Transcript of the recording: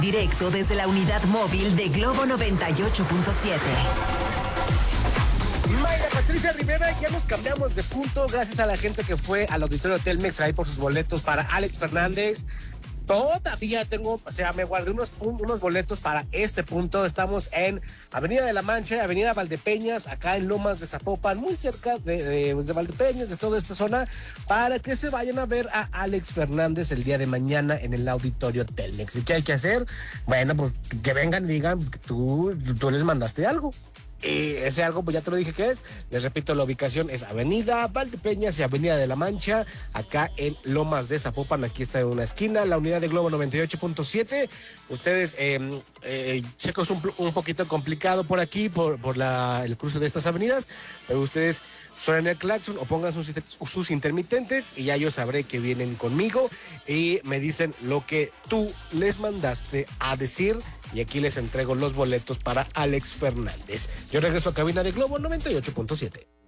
Directo desde la unidad móvil de Globo 98.7. Mayra Patricia Rivera, ya nos cambiamos de punto gracias a la gente que fue al auditorio Telmex ahí por sus boletos para Alex Fernández. Todavía tengo, me guardé unos boletos para este punto. Estamos en Avenida de la Mancha, Avenida Valdepeñas, acá en Lomas de Zapopan, muy cerca de Valdepeñas, de toda esta zona, para que se vayan a ver a Alex Fernández el día de mañana en el auditorio Telmex. ¿Y qué hay que hacer? Bueno, pues que vengan y digan que tú les mandaste algo. Ese algo, pues ya te lo dije que es. Les repito, la ubicación es Avenida Valdepeñas y Avenida de la Mancha, acá en Lomas de Zapopan. Aquí está en una esquina, la unidad de Globo 98.7. Ustedes, sé que es un poquito complicado por aquí, por el cruce de estas avenidas, pero ustedes suenen el claxon o pongan sus intermitentes y ya yo sabré que vienen conmigo y me dicen lo que tú les mandaste a decir. Y aquí les entrego los boletos para Alex Fernández. Yo regreso a cabina de Globo 98.7.